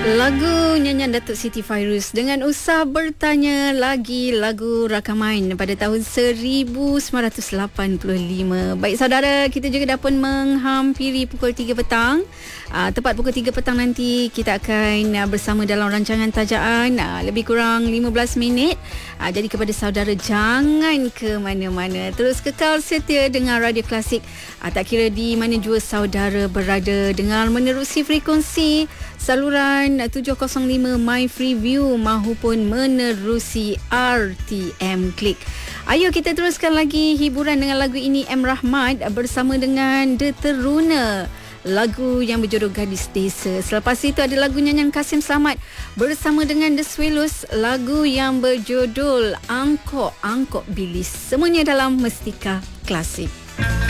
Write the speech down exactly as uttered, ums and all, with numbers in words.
Lagu nyanyian Datuk Siti Fairuz dengan Usah Bertanya Lagi, lagu rakaman pada tahun seribu sembilan ratus lapan puluh lima. Baik saudara, kita juga dapat menghampiri pukul tiga petang. Uh, tepat pukul tiga petang nanti kita akan uh, bersama dalam rancangan Tajaan, uh, lebih kurang lima belas minit. Uh, jadi kepada saudara, jangan ke mana-mana. Terus kekal setia dengan Radio Klasik. Uh, tak kira di mana jua saudara berada, dengan menerusi frekuensi saluran tujuh kosong lima My Freeview mahupun menerusi R T M Klik. Ayo kita teruskan lagi hiburan dengan lagu ini, M. Rahmat bersama dengan The Teruna, lagu yang berjodoh Gadis Desa. Selepas itu ada lagu nyanyian Kasim Samad bersama dengan The Swellows, lagu yang berjudul Angkok Angkok Bilis. Semuanya dalam Mestika Klasik.